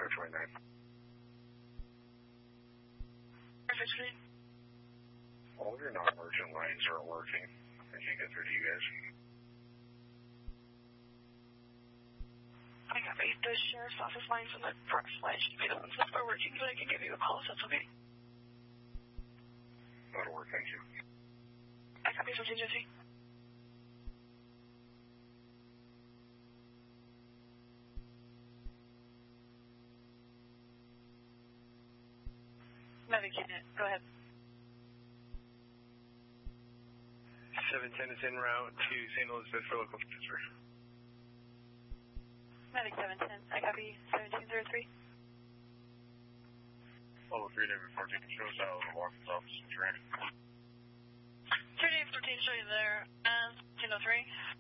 29. All of your non-emergent lines aren't working. I can't get through to you guys. I copy. The sheriff's office lines on the front line should be the ones that are working, but I can give you a call if that's okay. That'll work, thank you. I copy from Jesse. Medic unit, go ahead. 710 is en route to St. Elizabeth for local transfer. Medic 710, I copy 1703. Level 3 David 14 shows out of the Watkins office in Durant. 3 David 14 show you there, and 1003.